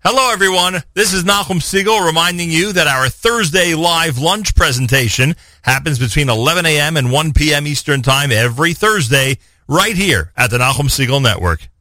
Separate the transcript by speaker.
Speaker 1: Hello, everyone. This is Nachum Segal reminding you that our Thursday live lunch presentation happens between 11 a.m. and 1 p.m. Eastern Time every Thursday right here at the Nachum Segal Network.